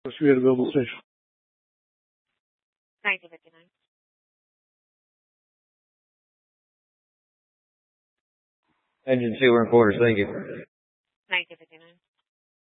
We had available station. 1959. Engine 2, we're in quarters. Thank you. 1959.